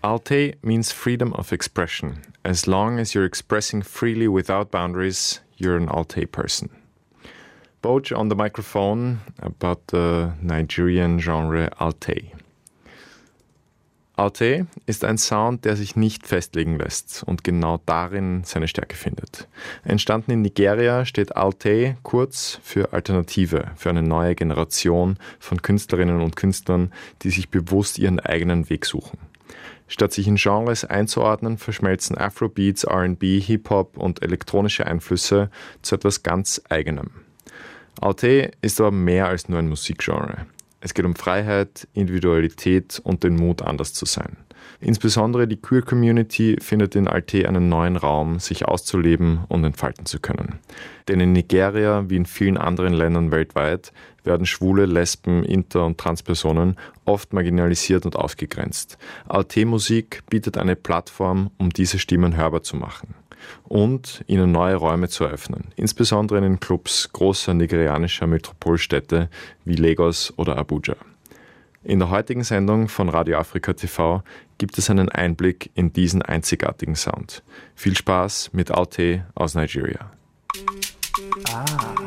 Alte means freedom of expression. As long as you're expressing freely without boundaries, you're an Alte person. Boach on the microphone about the Nigerian genre Alte. Alte ist ein Sound, der sich nicht festlegen lässt und genau darin seine Stärke findet. Entstanden in Nigeria steht Alte kurz für Alternative, für eine neue Generation von Künstlerinnen und Künstlern, die sich bewusst ihren eigenen Weg suchen. Statt sich in Genres einzuordnen, verschmelzen Afrobeats, R&B, Hip-Hop und elektronische Einflüsse zu etwas ganz Eigenem. Alte ist aber mehr als nur ein Musikgenre. Es geht um Freiheit, Individualität und den Mut, anders zu sein. Insbesondere die Queer-Community findet in Alte einen neuen Raum, sich auszuleben und entfalten zu können. Denn in Nigeria, wie in vielen anderen Ländern weltweit, werden Schwule, Lesben, Inter- und Transpersonen oft marginalisiert und ausgegrenzt. Alte-Musik bietet eine Plattform, um diese Stimmen hörbar zu machen und ihnen neue Räume zu eröffnen, insbesondere in den Clubs großer nigerianischer Metropolstädte wie Lagos oder Abuja. In der heutigen Sendung von Radio Afrika TV gibt es einen Einblick in diesen einzigartigen Sound. Viel Spaß mit Alte aus Nigeria.